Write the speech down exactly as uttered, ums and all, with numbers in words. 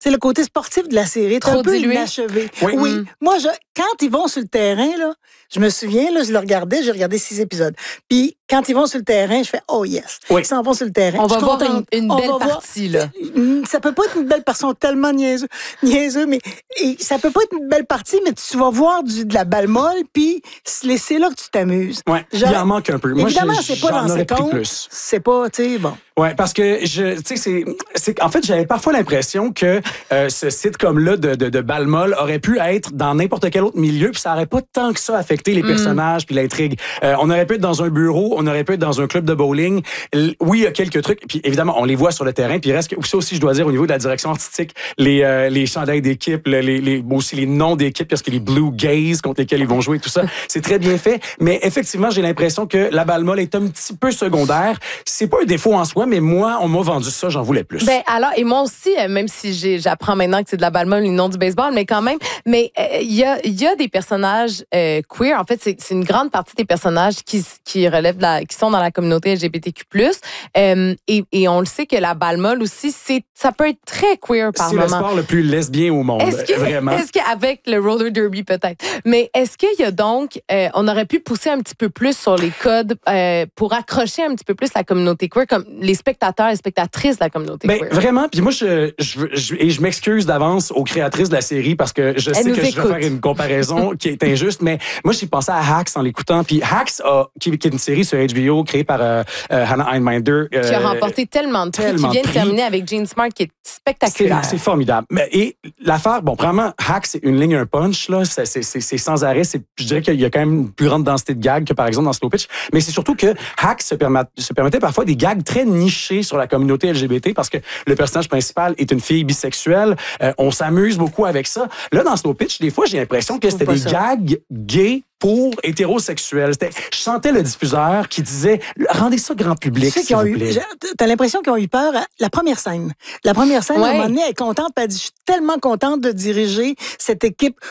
c'est le côté sportif de la série. C'est un peu dilué. inachevé. Oui. oui. Mm. Moi, je, quand ils vont sur le terrain, là, je me souviens, là, je le regardais, j'ai regardé six épisodes. Puis, quand ils vont sur le terrain, je fais « Oh yes! Oui. Ils s'en vont sur le terrain. On Je va suis voir une, contente. une On belle va voir- partie, là. Ça peut pas être une belle partie, ils sont tellement niaiseux, niaiseux mais et ça peut pas être une belle partie, mais tu vas voir du, de la balle molle, puis c'est là que tu t'amuses. Ouais, Genre, il en manque un peu. Moi, évidemment, je- c'est pas j'en dans aurais ses pris comptes. plus. C'est pas, tu sais, bon. Ouais, parce que je, tu sais, c'est, c'est, en fait, j'avais parfois l'impression que euh, ce sitcom-là de, de, de balle molle aurait pu être dans n'importe quel autre milieu, puis ça aurait pas tant que ça affecté les personnages puis l'intrigue. Euh, on aurait pu être dans un bureau, on aurait pu être dans un club de bowling. L- Oui, il y a quelques trucs, puis évidemment, on les voit sur le terrain, puis il reste que ça aussi, je dois dire, au niveau de la direction artistique, les euh, les chandails d'équipe, le- les, les aussi les noms d'équipe, parce que les Blue Gays contre lesquels ils vont jouer, tout ça, c'est très bien fait. Mais effectivement, j'ai l'impression que la balle molle est un petit peu secondaire. C'est pas un défaut en soi, mais moi, on m'a vendu ça, j'en voulais plus. Ben alors, et moi aussi, euh, même si j'ai- j'apprends maintenant que c'est de la balle molle et non du baseball, mais quand même, mais euh, il y, a, il y a des personnages euh, queer. En fait, c'est c'est une grande partie des personnages qui, qui relèvent de la, qui sont dans la communauté L G B T Q plus. Euh, et, et on le sait que la balle molle aussi, c'est ça peut être très queer par c'est le moment. sport le plus lesbien au monde, Est-ce que, vraiment. est-ce qu'avec le roller derby peut-être, mais est-ce qu'il y a donc, euh, on aurait pu pousser un petit peu plus sur les codes euh, pour accrocher un petit peu plus la communauté queer, comme les spectateurs et spectatrices de la communauté Ben, queer? vraiment, puis moi, je, je, je, et je m'excuse d'avance aux créatrices de la série parce que je Elle sais nous que je écoute. vais faire une comparaison qui est injuste, mais moi, j'ai pensé à Hacks en l'écoutant, puis Hacks, a, qui, qui est une série sur H B O créée par euh, euh, Hannah Einminder. Qui a euh, remporté tellement de prix, qui tellement vient de de prix. terminer avec Jean Smart, qui est C'est spectaculaire. c'est formidable. Mais, et l'affaire, bon, vraiment, Hacks, c'est une ligne, un punch, là. C'est, c'est, c'est, c'est sans arrêt. C'est, je dirais qu'il y a quand même une plus grande densité de gags que, par exemple, dans Slow Pitch. Mais c'est surtout que Hacks se, permet, se permettait parfois des gags très nichés sur la communauté L G B T parce que le personnage principal est une fille bisexuelle. Euh, on s'amuse beaucoup avec ça. Là, dans Slow Pitch, des fois, j'ai l'impression que c'était pas des ça. gags gays pour hétérosexuels. C'était, je sentais le diffuseur qui disait « Rendez ça grand public, Tu sais s'il qu'ils ont vous eu, plaît. j'ai- t'as l'impression qu'ils ont eu peur à la première scène. La première scène, à un Ouais. moment donné, elle est contente, puis elle dit, je suis tellement contente de diriger cette équipe